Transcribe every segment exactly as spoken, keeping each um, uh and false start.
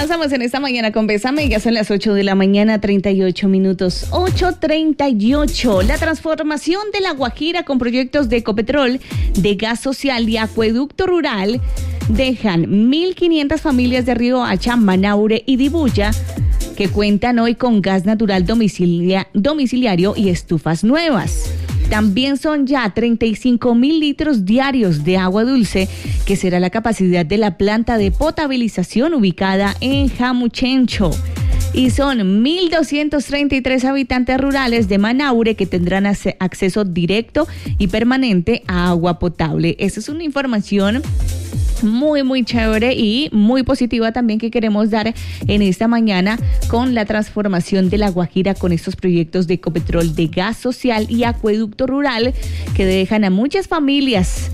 avanzamos en esta mañana con Bésame. Ya son las ocho de la mañana, treinta y ocho minutos. ocho treinta y ocho. La transformación de La Guajira con proyectos de Ecopetrol, de gas social y acueducto rural dejan mil quinientas familias de Riohacha, Manaure y Dibuya que cuentan hoy con gas natural domicilia, domiciliario y estufas nuevas. También son ya treinta y cinco mil litros diarios de agua dulce, que será la capacidad de la planta de potabilización ubicada en Jamuchencho. Y son mil doscientos treinta y tres habitantes rurales de Manaure que tendrán acceso directo y permanente a agua potable. Esa es una información muy, muy chévere y muy positiva también que queremos dar en esta mañana con la transformación de La Guajira con estos proyectos de Ecopetrol de gas social y acueducto rural que dejan a muchas familias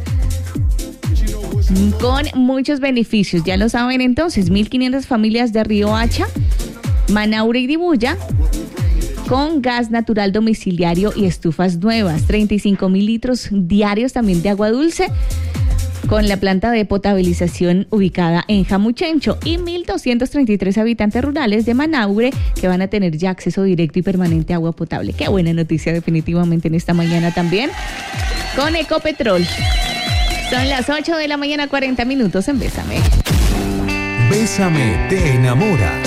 con muchos beneficios. Ya lo saben entonces, mil quinientas familias de Riohacha, Manaure y Dibuya con gas natural domiciliario y estufas nuevas, treinta y cinco mil litros diarios también de agua dulce con la planta de potabilización ubicada en Jamuchencho y mil doscientos treinta y tres habitantes rurales de Manaure que van a tener ya acceso directo y permanente a agua potable. Qué buena noticia definitivamente en esta mañana también con Ecopetrol. Son las ocho de la mañana, cuarenta minutos en Bésame. Bésame te enamora.